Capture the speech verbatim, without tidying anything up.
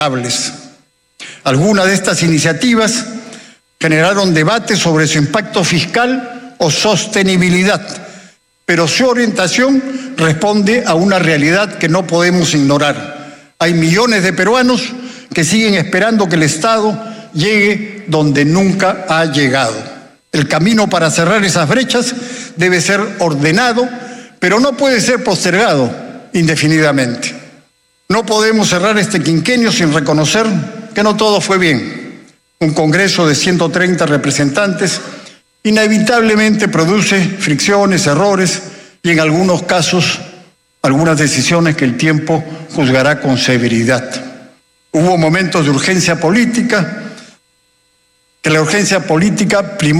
Algunas de estas iniciativas generaron debates sobre su impacto fiscal o sostenibilidad, pero su orientación responde a una realidad que no podemos ignorar. Hay millones de peruanos que siguen esperando que el Estado llegue donde nunca ha llegado. El camino para cerrar esas brechas debe ser ordenado, pero no puede ser postergado indefinidamente. No podemos cerrar este quinquenio sin reconocer que no todo fue bien. Un Congreso de ciento treinta representantes inevitablemente produce fricciones, errores y en algunos casos algunas decisiones que el tiempo juzgará con severidad. Hubo momentos de urgencia política, que la urgencia política primó